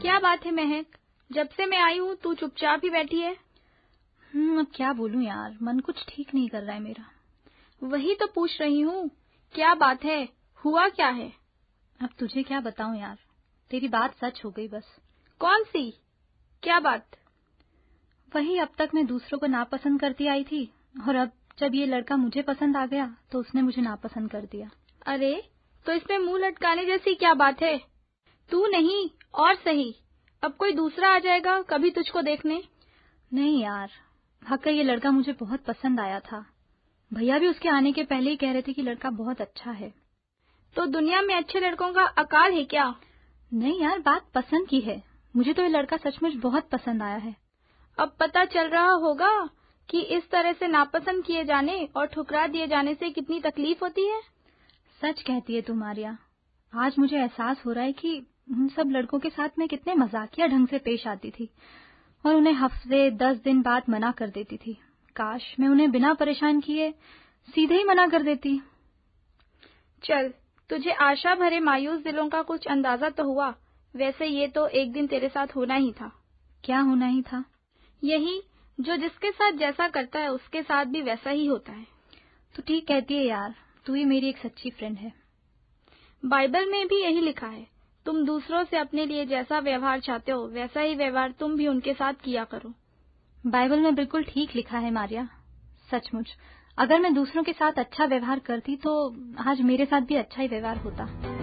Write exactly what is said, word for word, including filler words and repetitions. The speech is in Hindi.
क्या बात है महक, जब से मैं आई हूँ तू चुपचाप ही बैठी है। हम्म अब क्या बोलूं यार, मन कुछ ठीक नहीं कर रहा है मेरा। वही तो पूछ रही हूँ, क्या बात है, हुआ क्या है? अब तुझे क्या बताऊं यार, तेरी बात सच हो गई बस। कौन सी? क्या बात? वही, अब तक मैं दूसरों को नापसंद करती आई थी और अब जब ये लड़का मुझे पसंद आ गया तो उसने मुझे नापसंद कर दिया। अरे तो इसमें मुंह लटकाने जैसी क्या बात है? तू नहीं और सही, अब कोई दूसरा आ जाएगा कभी तुझको देखने। नहीं यार, वाकई ये लड़का मुझे बहुत पसंद आया था। भैया भी उसके आने के पहले ही कह रहे थे कि लड़का बहुत अच्छा है। तो दुनिया में अच्छे लड़कों का अकाल है क्या? नहीं यार, बात पसंद की है। मुझे तो ये लड़का सचमुच बहुत पसंद आया है। अब पता चल रहा होगा कि इस तरह से नापसंद किए जाने और ठुकरा दिए जाने से कितनी तकलीफ होती है। सच कहती है तू मारिया। आज मुझे एहसास हो रहा है कि उन सब लड़कों के साथ मैं कितने मजाकिया ढंग से पेश आती थी और उन्हें हफ्ते दस दिन बाद मना कर देती थी। काश मैं उन्हें बिना परेशान किए सीधे ही मना कर देती। चल, तुझे आशा भरे मायूस दिलों का कुछ अंदाजा तो हुआ। वैसे ये तो एक दिन तेरे साथ होना ही था। क्या होना ही था? यही, जो जिसके साथ जैसा करता है उसके साथ भी वैसा ही होता है। तो ठीक कहती है यार, तू ही मेरी एक सच्ची फ्रेंड है। बाइबल में भी यही लिखा है, तुम दूसरों से अपने लिए जैसा व्यवहार चाहते हो वैसा ही व्यवहार तुम भी उनके साथ किया करो। बाइबल में बिल्कुल ठीक लिखा है मारिया। सचमुच, अगर मैं दूसरों के साथ अच्छा व्यवहार करती तो आज मेरे साथ भी अच्छा ही व्यवहार होता।